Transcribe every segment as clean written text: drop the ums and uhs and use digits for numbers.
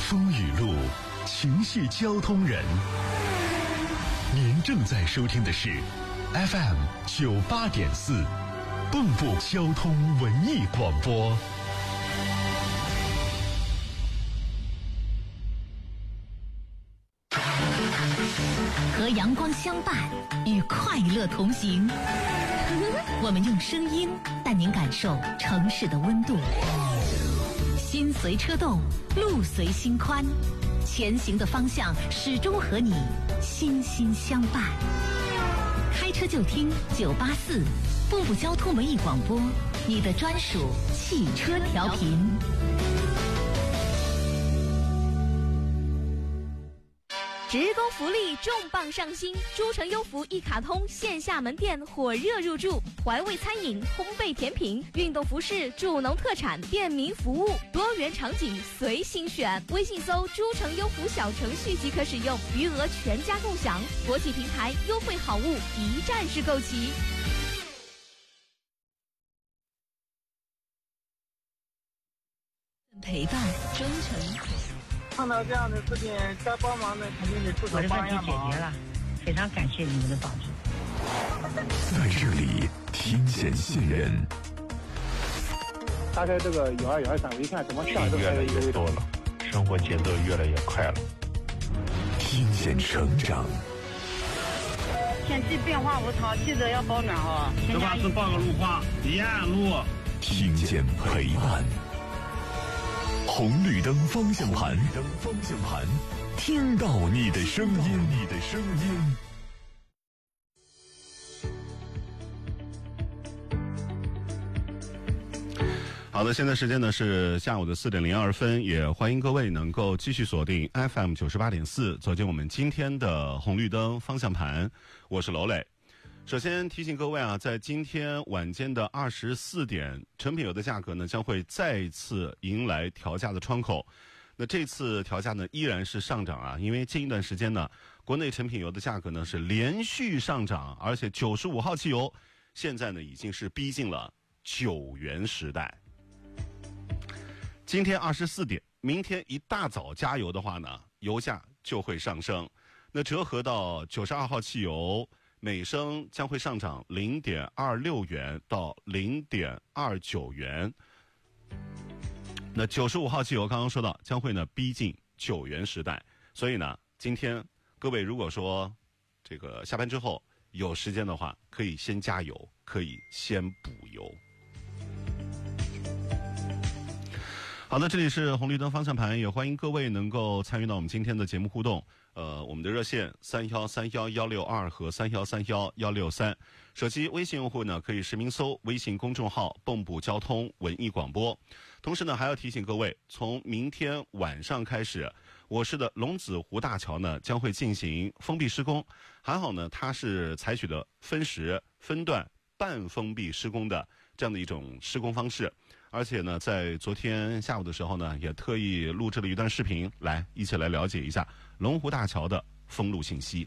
风雨路，情系交通人。您正在收听的是 FM 98.4蚌埠交通文艺广播。 和阳光相伴，与快乐同行。我们用声音带您感受城市的温度。心随车动，路随心宽，前行的方向始终和你心心相伴。开车就听984蚌埠交通文艺广播，你的专属汽车调频。 职工福利重磅上新，诸城优福一卡通线下门店火热入驻，怀味餐饮、烘焙甜品、运动服饰、助农特产、便民服务，多元场景随心选。微信搜诸城优福小程序即可使用，余额全家共享，国际平台优惠好物一站式购齐。 陪伴忠诚。 碰到这样的事情，该帮忙的肯定得出手帮一下忙。 我的问题解决了，非常感谢你们的帮助。 在这里听见信任。 打开这个12213，我一看怎么下都越来越多了，生活节奏越来越快了。 听见成长。 天气变化无常，记得要保暖哈。 这把是报个路话，沿路。 听见陪伴。红绿灯方向盘，听到你的声音， 好的，现在时间呢是下午的4点02分，也欢迎各位能够继续锁定 FM 98.4，走进我们今天的红绿灯方向盘。我是娄磊。首先提醒各位啊，在今天晚间的24点，成品油的价格呢将会再次迎来调价的窗口。那这次调价呢依然是上涨啊，因为近一段时间呢，国内成品油的价格呢是连续上涨，而且95号汽油现在呢已经是逼近了9元时代。今天24点，明天一大早加油的话呢，油价就会上升。那折合到92号汽油，每升将会上涨0.26元到0.29元。那95号汽油刚刚说到将会呢逼近9元时代，所以呢，今天各位如果说这个下班之后有时间的话，可以先加油，可以先补油。好的，这里是红绿灯方向盘，也欢迎各位能够参与到我们今天的节目互动。我们的热线31311162和31311163，手机微信用户呢可以实名搜微信公众号蚌埠交通文艺广播。同时呢，还要提醒各位，从明天晚上开始，我市的龙子湖大桥呢将会进行封闭施工。还好呢，它是采取的分时、分段、半封闭施工的这样的一种施工方式。而且呢，在昨天下午的时候呢，也特意录制了一段视频，来一起来了解一下龙湖大桥的封路信息。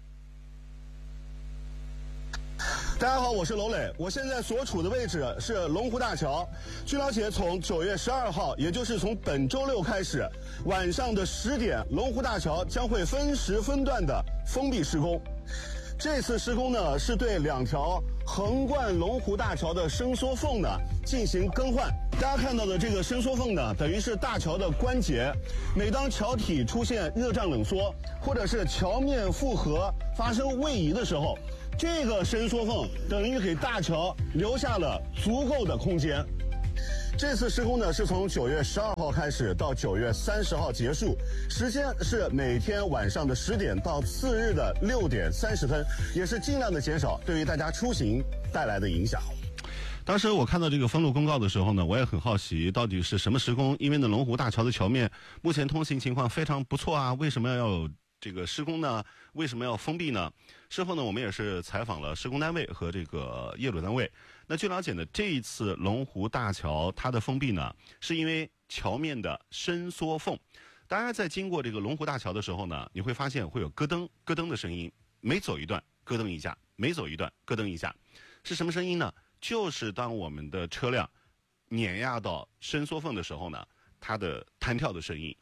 大家好，我是娄磊，我现在所处的位置是龙湖大桥。据了解，从9月12号，也就是从本周六开始，晚上的10点，龙湖大桥将会分时分段的封闭施工。这次施工呢，是对2条横贯龙湖大桥的伸缩缝呢进行更换。大家看到的这个伸缩缝呢，等于是大桥的关节。每当桥体出现热胀冷缩，或者是桥面复合发生位移的时候，这个伸缩缝等于给大桥留下了足够的空间。这次施工呢是从9月12号开始到9月30号结束，时间是每天晚上的10点到次日的6点30分，也是尽量的减少对于大家出行带来的影响。 当时我看到这个封路公告的时候呢，我也很好奇到底是什么施工，因为呢龙湖大桥的桥面目前通行情况非常不错啊，为什么要有这个施工呢？为什么要封闭呢？事后呢，我们也是采访了施工单位和这个业主单位。那据了解呢，这一次龙湖大桥它的封闭呢，是因为桥面的伸缩缝。大家在经过这个龙湖大桥的时候呢，你会发现会有咯噔咯噔的声音，每走一段咯噔一下，每走一段咯噔一下，是什么声音呢？就是当我们的车辆碾压到伸缩缝的时候呢，它的弹跳的声音。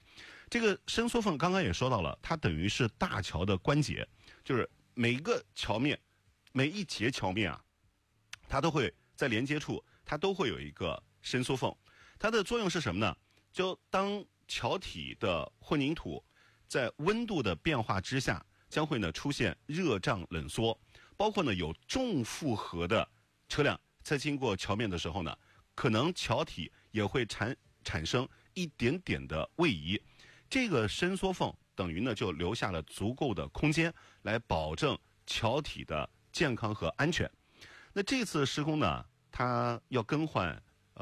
这个伸缩缝刚刚也说到了，它等于是大桥的关节，就是每一个桥面，每一节桥面啊，它都会在连接处，它都会有一个伸缩缝。它的作用是什么呢？就当桥体的混凝土在温度的变化之下，将会呢出现热胀冷缩，包括呢有重负荷的车辆在经过桥面的时候呢，可能桥体也会产生一点点的位移。这个伸缩缝等于呢就留下了足够的空间来保证桥体的健康和安全。那这次施工呢，它要更换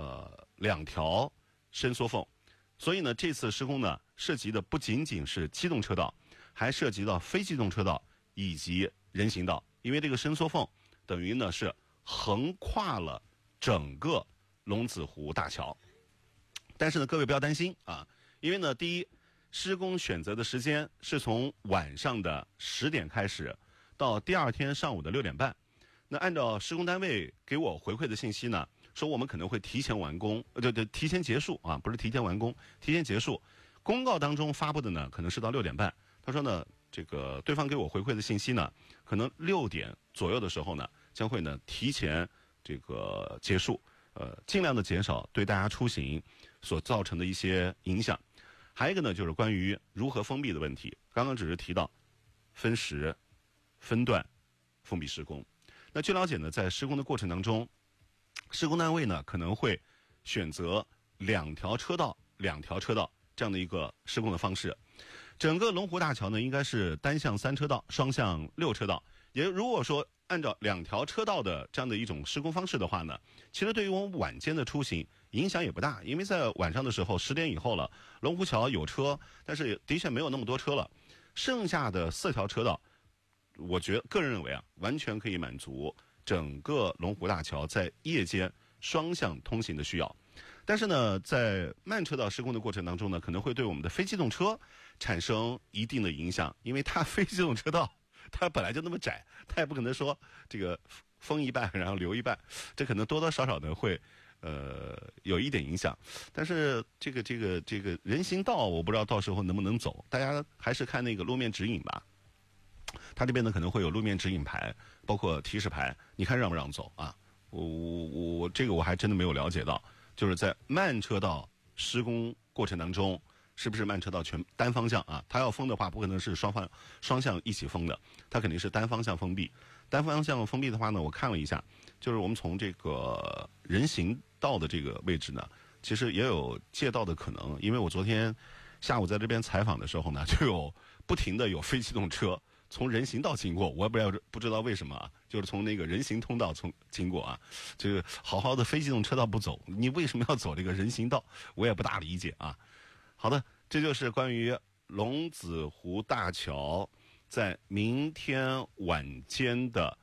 2条伸缩缝，所以呢这次施工呢涉及的不仅仅是机动车道，还涉及到非机动车道以及人行道，因为这个伸缩缝等于呢是横跨了整个龙子湖大桥。但是呢各位不要担心啊，因为呢第一，施工选择的时间是从晚上的10点开始到第二天上午的6点半。那按照施工单位给我回馈的信息呢，说我们可能会提前完工，提前结束啊，不是提前完工，提前结束。公告当中发布的呢，可能是到6点半。他说呢，这个对方给我回馈的信息呢，可能6点左右的时候呢，将会呢提前这个结束，尽量的减少对大家出行所造成的一些影响。还有一个呢，就是关于如何封闭的问题。刚刚只是提到分时、分段封闭施工。那据了解呢，在施工的过程当中，施工单位呢可能会选择2条车道这样的一个施工的方式。整个龙湖大桥呢应该是单向3车道、双向6车道。也如果说按照2条车道的这样的一种施工方式的话呢，其实对于我们晚间的出行影响也不大，因为在晚上的时候10点以后了，龙湖桥有车，但是的确没有那么多车了。剩下的4条车道，我个人认为啊，完全可以满足整个龙湖大桥在夜间双向通行的需要。但是呢，在慢车道施工的过程当中呢，可能会对我们的非机动车产生一定的影响，因为它非机动车道它本来就那么窄，它也不可能说这个封一半然后留一半，这可能多多少少呢会有一点影响。但是这个人行道我不知道到时候能不能走，大家还是看那个路面指引吧。它这边呢可能会有路面指引牌，包括提示牌，你看让不让走啊？我这个我还真的没有了解到，就是在慢车道施工过程当中，是不是慢车道全单方向啊？它要封的话，不可能是双向一起封的，它肯定是单方向封闭。单方向封闭的话呢，我看了一下，就是我们从这个人行道的这个位置呢，其实也有借道的可能。因为我昨天下午在这边采访的时候呢，就有不停的有非机动车从人行道经过，我也不知道为什么啊，就是从那个人行通道经过啊，这个好好的非机动车道不走，你为什么要走这个人行道？我也不大理解啊。好的，这就是关于龙子湖大桥在明天晚间的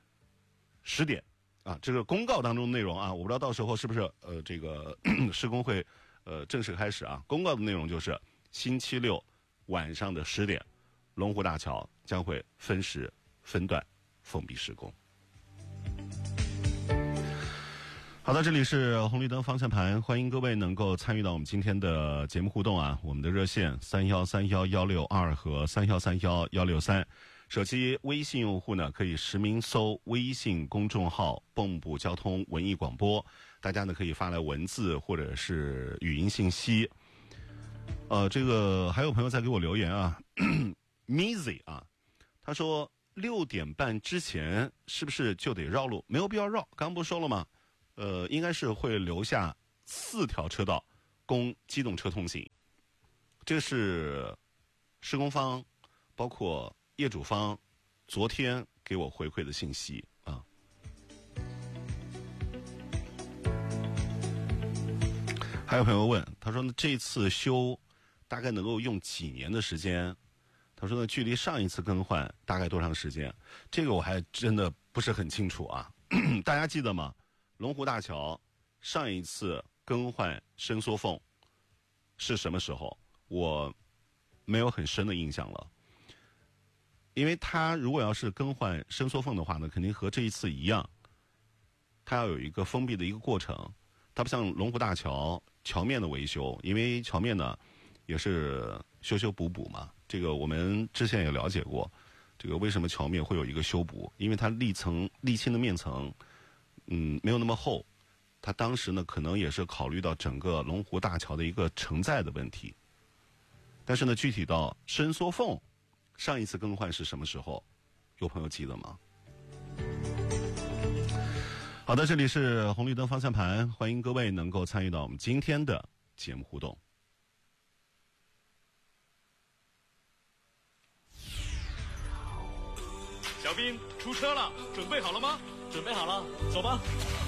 10点啊，这个公告当中的内容啊，我不知道到时候是不是这个施工会正式开始啊。公告的内容就是星期6晚上的10点，龙湖大桥将会分时分段封闭施工。好的，这里是红绿灯方向盘，欢迎各位能够参与到我们今天的节目互动啊。我们的热线3131-162和3131-163，手机微信用户呢可以实名搜微信公众号蚌埠交通文艺广播，大家呢可以发来文字或者是语音信息。这个还有朋友在给我留言啊，Mizy 啊，他说6点半之前是不是就得绕路？没有必要绕，刚不是说了吗？应该是会留下4条车道供机动车通行。这是施工方包括业主方昨天给我回馈的信息啊。还有朋友问，他说呢，这次修大概能够用几年的时间？他说呢，距离上一次更换大概多长时间？这个我还真的不是很清楚啊。大家记得吗？龙湖大桥上一次更换伸缩缝是什么时候？我没有很深的印象了。因为它如果要是更换伸缩缝的话呢，肯定和这一次一样，它要有一个封闭的一个过程。它不像龙湖大桥桥面的维修，因为桥面呢也是修补补嘛。这个我们之前也了解过，这个为什么桥面会有一个修补？因为它沥青的面层，没有那么厚。它当时呢，可能也是考虑到整个龙湖大桥的一个承载的问题。但是呢，具体到伸缩缝，上一次更换是什么时候？有朋友记得吗？好的，这里是红绿灯方向盘，欢迎各位能够参与到我们今天的节目互动。 小兵出车了，准备好了吗？ 准备好了，走吧。